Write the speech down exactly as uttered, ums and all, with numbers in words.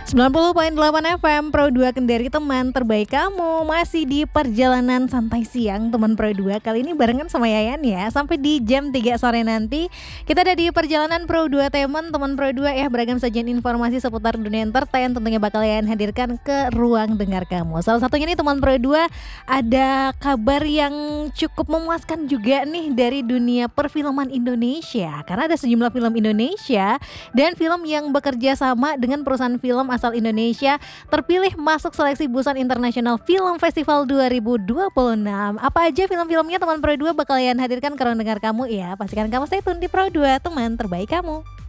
sembilan puluh koma delapan F M Pro dua Kendari, teman terbaik kamu. Masih di perjalanan santai siang teman Pro dua. Kali ini barengan sama Yayan ya. Sampai di jam tiga sore nanti kita ada di perjalanan Pro dua teman teman Pro dua ya. Beragam sajian informasi seputar dunia entertain tentunya bakal Yayan hadirkan ke ruang dengar kamu. Salah satunya nih teman Pro dua, ada kabar yang cukup memuaskan juga nih dari dunia perfilman Indonesia. Karena ada sejumlah film Indonesia dan film yang bekerja sama dengan perusahaan film asal Indonesia terpilih masuk seleksi Busan International Film Festival dua ribu dua puluh enam. Apa aja film-filmnya teman Pro dua bakal Yayan hadirkan ke ruang dengar kamu ya. Pastikan kamu stay tune di Pro dua, teman terbaik kamu.